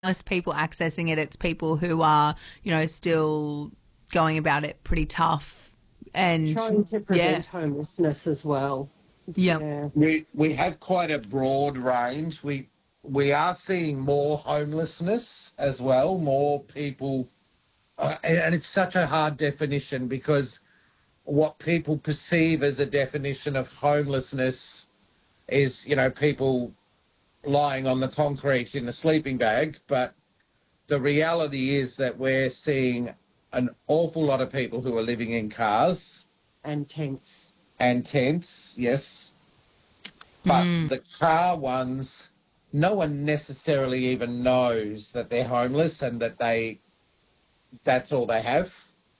less people accessing it. It's people who are, still going about it pretty tough and Trying to prevent homelessness as well. Yeah. We have quite a broad range. We are seeing more homelessness as well, more people, and it's such a hard definition because what people perceive as a definition of homelessness is, people lying on the concrete in a sleeping bag, but the reality is that we're seeing an awful lot of people who are living in cars. And tents. And tents, yes. But the car ones, no one necessarily even knows that they're homeless and that that's all they have.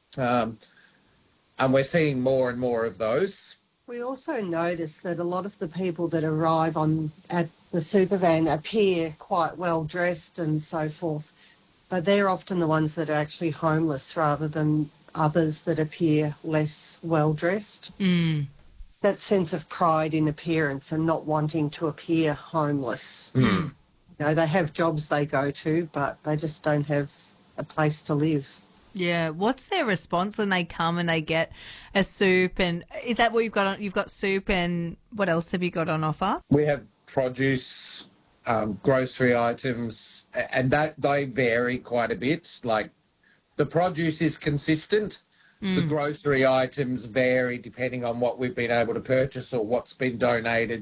And we're seeing more and more of those. We also notice that a lot of the people that arrive at the super van appear quite well dressed and so forth, but they're often the ones that are actually homeless rather than others that appear less well dressed. That sense of pride in appearance and not wanting to appear homeless. They have jobs they go to, but they just don't have a place to live. Yeah. What's their response when they come and they get a soup? And is that what you've got on? You've got soup, and what else have you got on offer? We have produce, grocery items, and that they vary quite a bit. Like the produce is consistent. The grocery items vary depending on what we've been able to purchase or what's been donated